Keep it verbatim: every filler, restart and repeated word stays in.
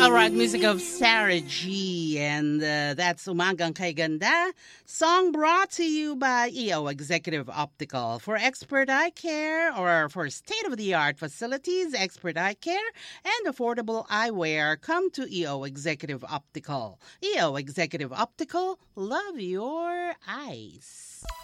All right, music of Sarah G. And uh, that's Umagang Kay Ganda. Song brought to you by E O Executive Optical. For expert eye care or for state-of-the-art facilities, expert eye care, and affordable eyewear, come to E O Executive Optical. E O Executive Optical, love your eyes.